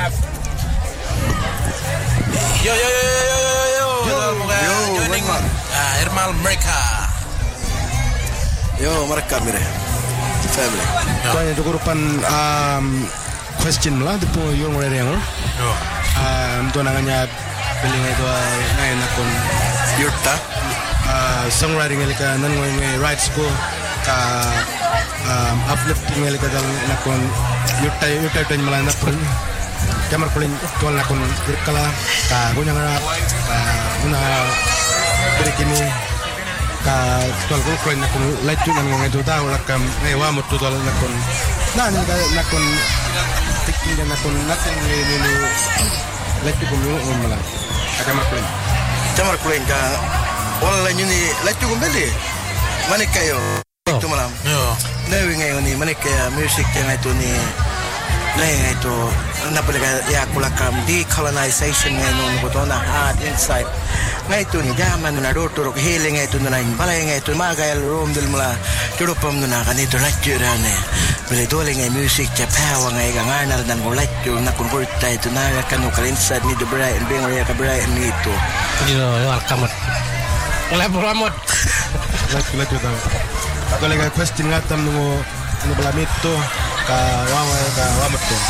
Yo. Joining Irmal mereka. Yo, mereka mire. Family. Kaya dukurupan question lah di po yung ngore yang. Ito na nga piling ito ngayon akong Yurta. Songwriting ngalika nan ngoy rights ko ka uplifting ngalika dal nakon yurta tan malan na pun kamar pulin tol nakon kala ka gunya nga una berikini ka tol ko ko nakon laju nan ngoy do ta wala kam ngay wa mo tol nakon nan nakon tiking dan nakon natin ni laju ko mo mala kamar pulin ka wala nyuni laju ko beli mana kayo itu malam nawi ngayon ni mana kaya music yang itu ni lain itu napa ya kulakam decolonization ngayon betul na hard inside ngayon itu ni zaman na rotor healing itu na balay ngayon itu magayal room dil mula turupam na kanito laju rane beli dole ngayon music Japan ngayon ngangar dan laju na konverta itu na kanu inside ni the bright and being raya bright and itu yo welcome oleh promote laju tahu ako lagi question ngatam nungo ano balamito ka wamat ko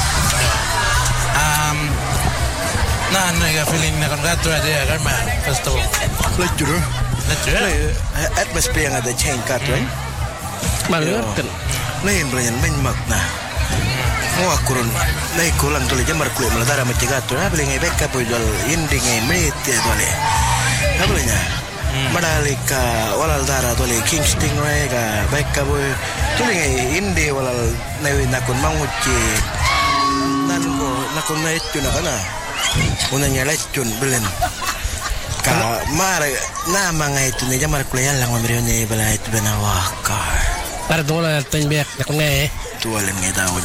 ano yung feeling na kongrato ada karma first of all laju atmosphere nga ada change kat right malukan lain belayan menmak na kurun lai kulang tole jamar kuy meladara matigato na beli ngai beka boy dol indi ngai mete dole habulnya madalika walal dara dole king stingray ga beka boy tole ngai indi walal nawi nakon manguci nango nakon na itu na kana unanya lecun belen ka mare nama ngai itu ni jamar kuy lang mamrione bala itu benawakar para dola tan biak nakon ngai tualen ngai daun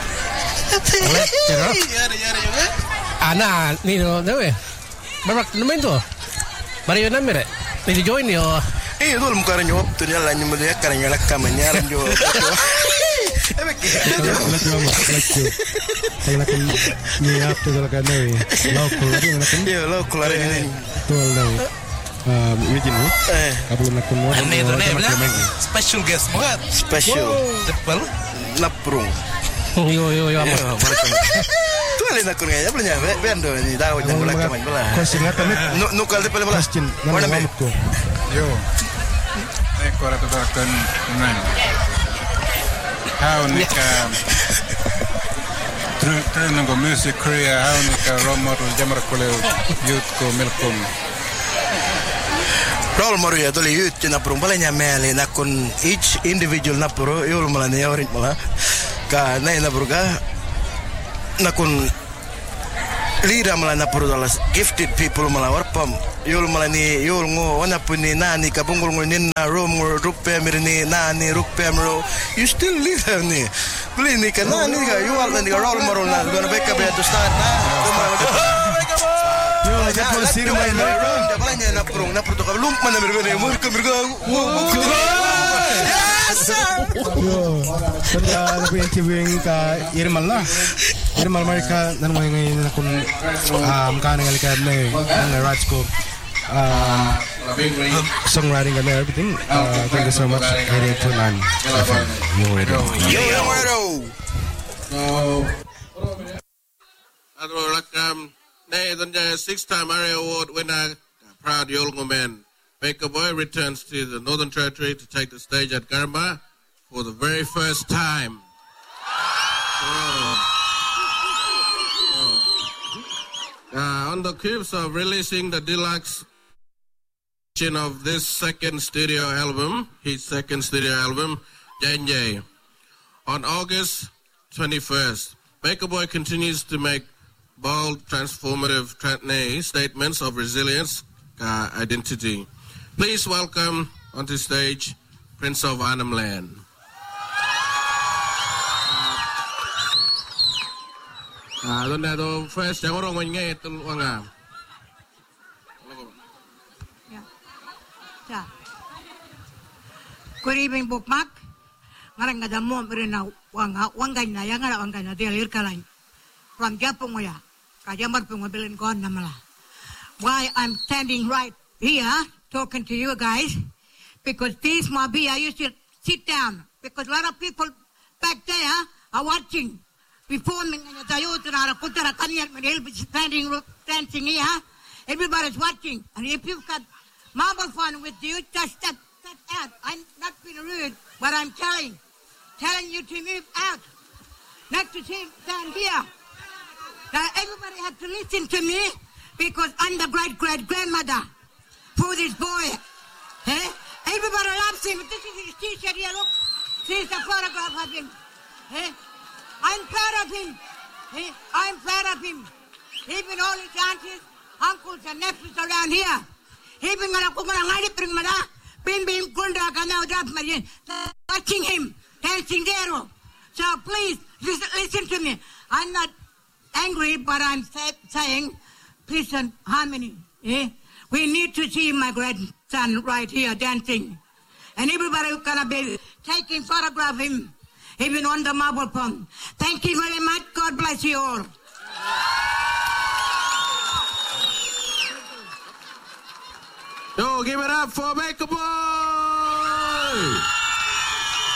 ana ni no dewe barak namen to Mario namere ni join yo dul mukara nyop tu nyala nyu mudia kana nyala kamanya ranjo Kalau kan ni apa tu kalau kan ni local ni tual ni Mijin ni apa nak kuno special guest banget special tepal naprung yo tu ale nak kuno ya belanya bendo ni daw yang bola kamay bola question ngata ni nukal de pala bola question mana ko yo ekor atau kan mana how nika True music career how nika role model jamar kole youth ko melkom role model ya dole youth na prum balanya mele na kun each individual na pro yul mala ne orin mala ka na burga na kun lira mala na pro dolas gifted people mala warpam yul mala ni yul ngo wana puni nani ka bungul ngonin na room rupe mirni nani rupe amro you still live ni beli ni kan nani ka you all ni role model na gonna back up to start na yo japo sir mai na room da balanya na pro to ka lump mana mirgo ni mur ka mirgo yes yo pada lebih interviewing ka Irmal mereka nan mo ngayon na kun kana ngalika na Raj ko songwriting and everything thank you so much area 29 the 6-time area award winner proud Yolngu man Baker Boy returns to the Northern Territory to take the stage at Garamba for the very first time. On the cusp of releasing the deluxe edition of this his second studio album, J&J. On August 21st, Baker Boy continues to make bold, transformative statements of resilience, identity. Please welcome onto stage Prince of Arnhem Land. Donde do first yang orang ngene itu wanga. Ya. Kuribing bukmak ngarang ada mo merena wanga na yang ada wanga na dia lir kalai. from Japungoya. Why I'm standing right here talking to you guys, because this Mabi, I used to sit down, because a lot of people back there are watching. Before me, standing, dancing here, everybody's watching. And if you've got marble fun with you, just step out. I'm not being rude, but I'm telling you to move out, not to stand here. Now everybody has to listen to me, because I'm the great-great-grandmother for this boy. Eh? Everybody loves him. This is his t-shirt here, look. This is the photograph of him. Eh? I'm proud of him. Eh? I'm proud of him. Even all his aunties, uncles and nephews around here. Even when I'm watching him, dancing there. So please, listen to me. I'm not angry, but I'm saying peace and harmony. Eh? We need to see my grandson right here dancing. And everybody is going to be taking photograph of him, even on the marble pond. Thank you very much. God bless you all. Yo, give it up for Make a Boy!